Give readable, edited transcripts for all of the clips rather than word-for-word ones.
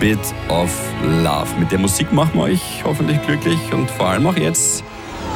Bit of Love. Mit der Musik machen wir euch hoffentlich glücklich und vor allem auch jetzt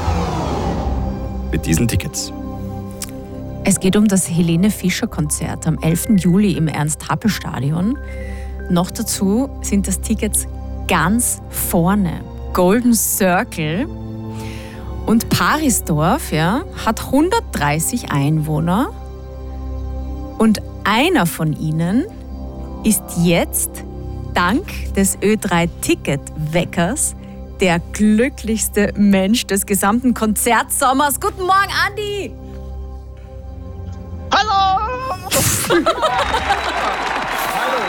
mit diesen Tickets. Es geht um das Helene Fischer Konzert am 11. Juli im Ernst-Happel-Stadion. Noch dazu sind das Tickets ganz vorne. Golden Circle. Und Parisdorf hat 130 Einwohner. Und einer von ihnen ist jetzt dank des Ö3-Ticket-Weckers der glücklichste Mensch des gesamten Konzertsommers. Guten Morgen, Andi! Hallo! Hallo!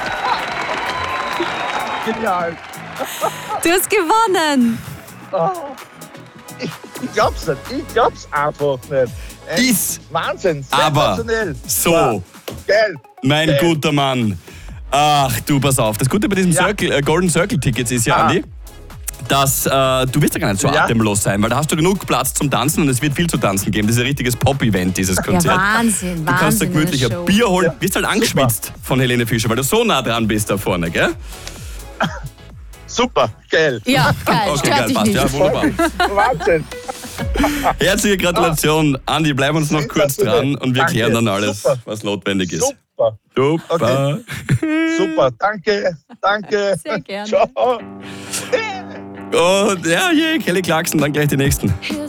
Genial! Du hast gewonnen! Oh. Ich glaub's nicht. Ich glaub's einfach nicht. Ist Wahnsinn. aber Sensationell. so, Ja. Geil. mein Geil. guter Mann. Ach du, pass auf. Das Gute bei diesem Golden Circle Tickets ist ja, Andi, dass du wirst ja gar nicht so atemlos sein, weil da hast du genug Platz zum Tanzen und es wird viel zu tanzen geben. Das ist ein richtiges Pop-Event, dieses Konzert. Ja, Wahnsinn, Du kannst da gemütlich ein Show. Bier holen. Wirst halt angeschwitzt von Helene Fischer, weil du so nah dran bist da vorne, gell? Super. Geil. Ja, geil, Okay, stört geil, dich passt. nicht. Ja, wunderbar. Wahnsinn. Herzliche Gratulation. Andi, bleiben uns noch kurz dran und wir Danke. klären dann alles, Super. was notwendig ist. Super. Super. Okay. Super. Danke. Danke. Sehr gerne. Ciao. Und Kelly Clarkson, dann gleich die nächsten.